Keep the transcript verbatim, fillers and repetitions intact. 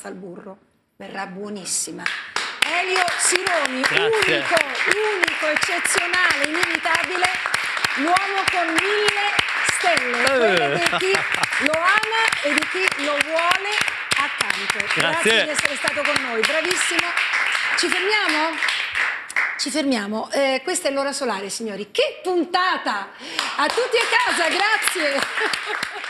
pasta al burro. Verrà buonissima. Elio Sironi, Grazie. unico, unico, eccezionale, inevitabile, l'uomo con mille stelle, quelle di chi lo ama e di chi lo vuole accanto. Grazie. Grazie di essere stato con noi, bravissimo. Ci fermiamo? Ci fermiamo. Eh, questa è l'ora solare, signori. Che puntata! A tutti a casa, grazie!